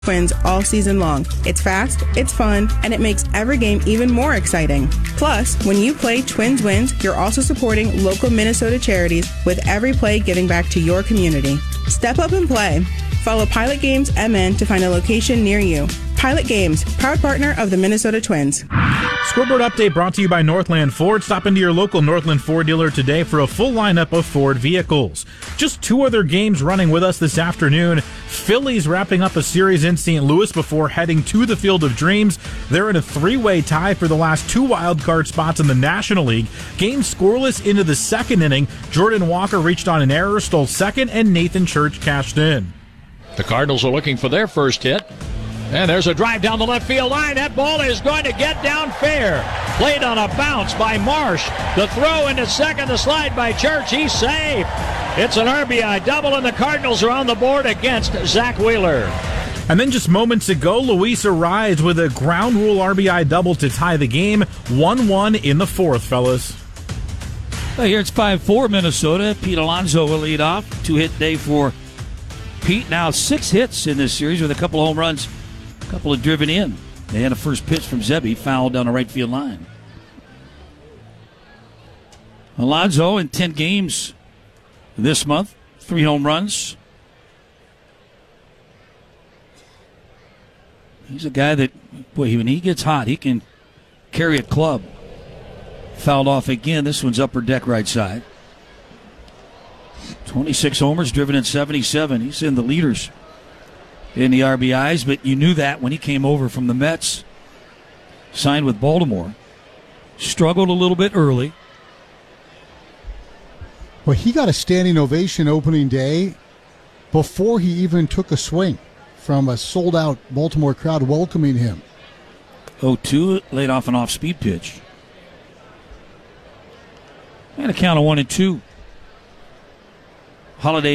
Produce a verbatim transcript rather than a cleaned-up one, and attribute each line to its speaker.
Speaker 1: Twins all season long. It's fast, it's fun, and it makes every game even more exciting. Plus, when you play Twins Wins, you're also supporting local Minnesota charities with every play giving back to your community. Step up and play. Follow Pilot Games M N to find a location near you. Pilot Games, proud partner of the Minnesota Twins.
Speaker 2: Scoreboard update brought to you by Northland Ford. Stop into your local Northland Ford dealer today for a full lineup of Ford vehicles. Just two other games running with us this afternoon. Phillies wrapping up a series in Saint Louis before heading to the Field of Dreams. They're in a three-way tie for the last two wildcard spots in the National League. Game scoreless into the second inning. Jordan Walker reached on an error, stole second, and Nathan Church cashed in.
Speaker 3: The Cardinals are looking for their first hit. And there's a drive down the left field line. That ball is going to get down fair. Played on a bounce by Marsh. The throw into second, the slide by Church. He's safe. It's an R B I double, and the Cardinals are on the board against Zach Wheeler.
Speaker 2: And then just moments ago, Luis Arraez with a ground rule R B I double to tie the game. one one in the fourth, fellas.
Speaker 4: Well, here it's five four Minnesota. Pete Alonso will lead off. Two-hit day for Pete. Now six hits in this series with a couple home runs. A couple of driven in. They had a first pitch from Zebby, fouled down the right field line. Alonso in ten games this month, three home runs. He's a guy that, boy, when he gets hot, he can carry a club. Fouled off again. This one's upper deck right side. twenty-six homers, driven in seventy-seven. He's in the leaders in the R B Is, but you knew that when he came over from the Mets, signed with Baltimore. Struggled a little bit early.
Speaker 5: Well, he got a standing ovation opening day before he even took a swing from a sold-out Baltimore crowd welcoming him.
Speaker 4: oh two, laid off an off-speed pitch. And a count of one and two. Holiday